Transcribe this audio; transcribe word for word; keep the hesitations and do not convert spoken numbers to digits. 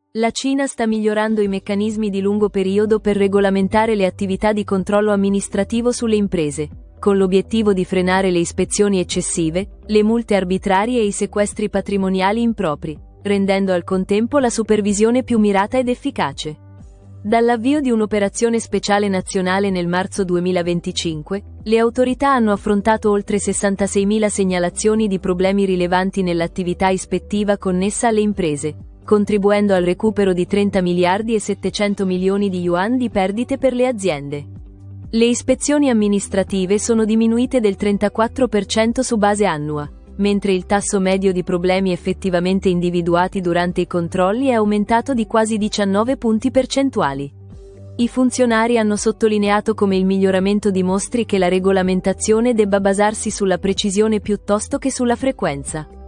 La Cina sta migliorando i meccanismi di lungo periodo per regolamentare le attività di controllo amministrativo sulle imprese, con l'obiettivo di frenare le ispezioni eccessive, le multe arbitrarie e i sequestri patrimoniali impropri, rendendo al contempo la supervisione più mirata ed efficace. Dall'avvio di un'operazione speciale nazionale nel marzo duemilaventicinque, le autorità hanno affrontato oltre sessantaseimila segnalazioni di problemi rilevanti nell'attività ispettiva connessa alle imprese, contribuendo al recupero di trenta miliardi e settecento milioni di yuan di perdite per le aziende. Le ispezioni amministrative sono diminuite del trentaquattro per cento su base annua, mentre il tasso medio di problemi effettivamente individuati durante i controlli è aumentato di quasi diciannove punti percentuali. I funzionari hanno sottolineato come il miglioramento dimostri che la regolamentazione debba basarsi sulla precisione piuttosto che sulla frequenza.